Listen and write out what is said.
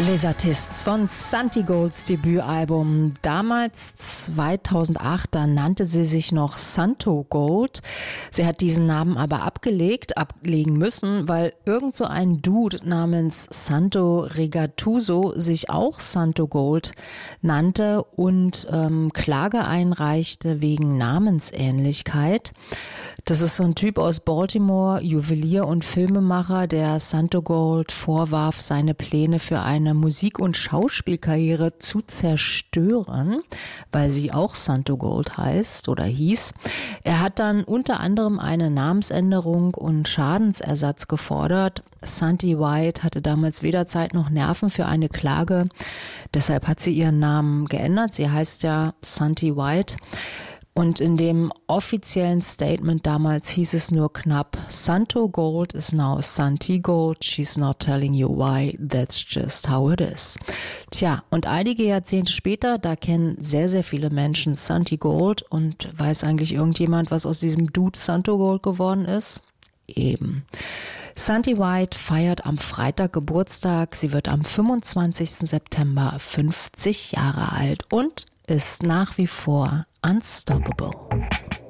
Les Artistes von Santi Golds Debütalbum. Damals 2008, da nannte sie sich noch Santo Gold. Sie hat diesen Namen aber ablegen müssen, weil irgend so ein Dude namens Santo Regatuso sich auch Santo Gold nannte und Klage einreichte wegen Namensähnlichkeit. Das ist so ein Typ aus Baltimore, Juwelier und Filmemacher, der Santo Gold vorwarf, seine Pläne für eine Musik- und Schauspielkarriere zu zerstören, weil sie auch Santo Gold heißt oder hieß. Er hat dann unter anderem eine Namensänderung und Schadensersatz gefordert. Santi White hatte damals weder Zeit noch Nerven für eine Klage. Deshalb hat sie ihren Namen geändert. Sie heißt ja Santi White. Und in dem offiziellen Statement damals hieß es nur knapp, Santo Gold is now Santi Gold, she's not telling you why, that's just how it is. Tja, und einige Jahrzehnte später, da kennen sehr, sehr viele Menschen Santi Gold und weiß eigentlich irgendjemand, was aus diesem Dude Santo Gold geworden ist? Eben. Santi White feiert am Freitag Geburtstag, sie wird am 25. September 50 Jahre alt und ist nach wie vor unstoppable.